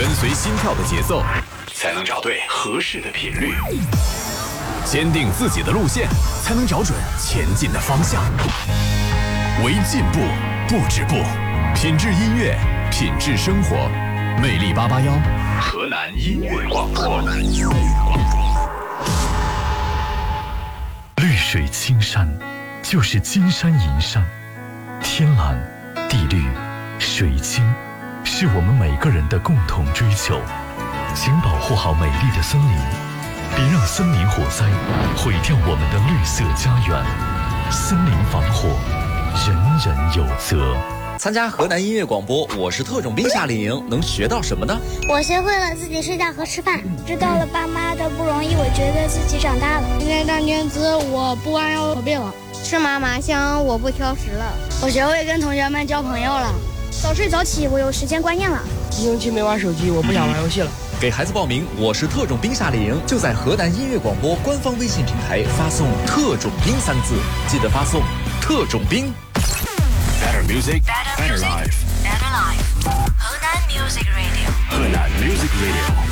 跟随心跳的节奏，才能找对合适的频率；坚定自己的路线，才能找准前进的方向。为进步不止步，品质音乐，品质生活。魅力881，河南音乐广播。 绿水青山，就是金山银山，天蓝、地绿、水清，是我们每个人的共同追求。请保护好美丽的森林，别让森林火灾毁掉我们的绿色家园。森林防火，人人有责。 参加河南音乐广播，我是特种兵夏令营，能学到什么呢？ 我学会了自己睡觉和吃饭，知道了爸妈的不容易，我觉得自己长大了。 今天当天资，我不弯腰驼背了。 吃嘛嘛香，我不挑食了。 我学会跟同学们交朋友了。 早睡早起，我有时间观念了。 一星期没玩手机，我不想玩游戏了。 给孩子报名，我是特种兵夏令营，就在河南音乐广播官方微信平台发送“特种兵”3个字，记得发送“特种兵”。 Better music, better life. Better life. 河南 Music Radio. 河南 Music Radio.